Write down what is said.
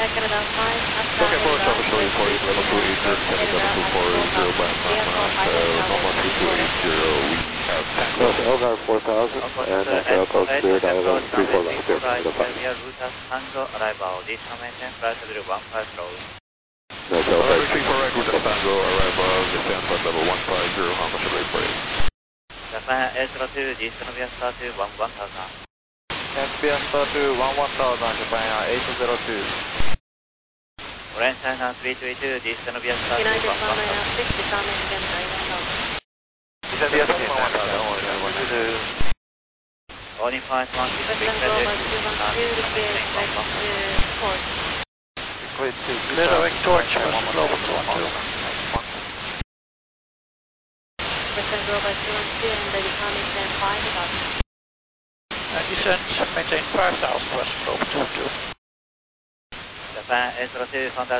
Canada 5, Okay, for service for 80280, Canada 240 by Mama 2280, we have Tango. Elgar 4000 and Delta cleared ILS 34 left there, Canada 5. Tango, arrival, descend maintain flight level 15 low. That's Delta. Retreat for right, Route Tango, arrival, descend flight level 150, how much are we for you? Japan 802, descend via star to 1000. Via star to 11000, Japan 802. Orange China 322, descend via star to United 1000. 196, descend again 9000. Descend via star to 1000. Only 5 1 President Global 212, clear course. Clear direct torch, President Global 212. President Global 212, and the declining 10 5,000. Descend, maintain 5000, President Global 212. Japan 802,